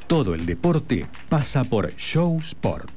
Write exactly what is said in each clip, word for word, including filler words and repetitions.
Todo el deporte pasa por Show Sport.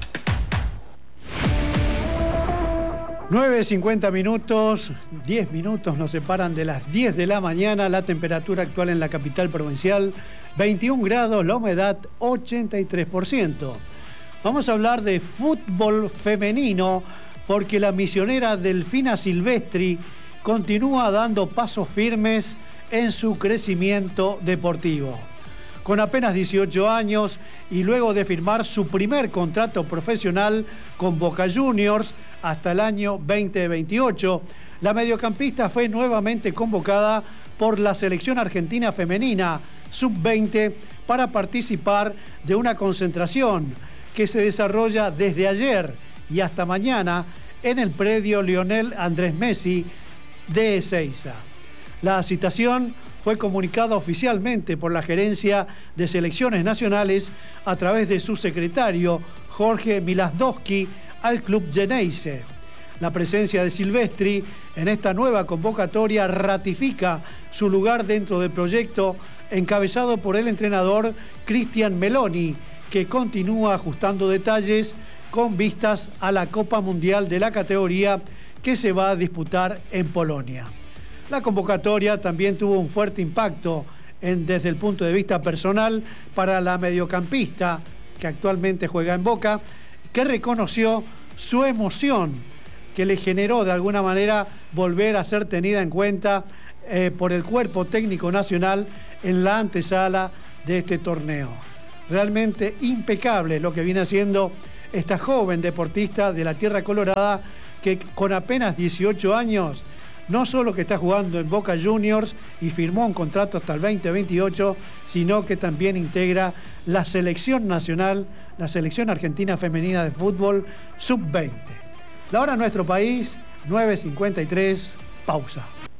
nueve cincuenta minutos, diez minutos nos separan de las diez de la mañana. La temperatura actual en la capital provincial, veintiún grados, la humedad ochenta y tres por ciento. Vamos a hablar de fútbol femenino porque la misionera Delfina Silvestri continúa dando pasos firmes en su crecimiento deportivo. Con apenas dieciocho años y luego de firmar su primer contrato profesional con Boca Juniors hasta el año veinte veintiocho, la mediocampista fue nuevamente convocada por la selección argentina femenina sub veinte para participar de una concentración que se desarrolla desde ayer y hasta mañana en el predio Lionel Andrés Messi de Ezeiza. La citación fue comunicada oficialmente por la Gerencia de Selecciones Nacionales a través de su secretario Jorge Milasdowski al club Geneise. La presencia de Silvestri en esta nueva convocatoria ratifica su lugar dentro del proyecto encabezado por el entrenador Cristian Meloni, que continúa ajustando detalles con vistas a la Copa Mundial de la categoría que se va a disputar en Polonia. La convocatoria también tuvo un fuerte impacto en, desde el punto de vista personal para la mediocampista que actualmente juega en Boca, que reconoció su emoción que le generó de alguna manera volver a ser tenida en cuenta eh, por el cuerpo técnico nacional en la antesala de este torneo. Realmente impecable lo que viene haciendo esta joven deportista de la Tierra Colorada que con apenas dieciocho años no solo que está jugando en Boca Juniors y firmó un contrato hasta el veinte veintiocho, sino que también integra la selección nacional, la selección argentina femenina de fútbol sub veinte. La hora en nuestro país, nueve cincuenta y tres, pausa.